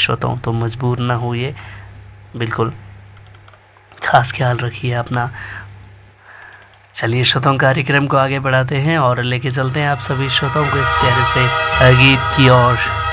श्रोताओं, तो मजबूर ना होइए, बिल्कुल खास ख्याल रखिए अपना। चलिए श्रोताओं, कार्यक्रम को आगे बढ़ाते हैं और लेके चलते हैं आप सभी श्रोताओं को इस प्यारे से गीत की ओर।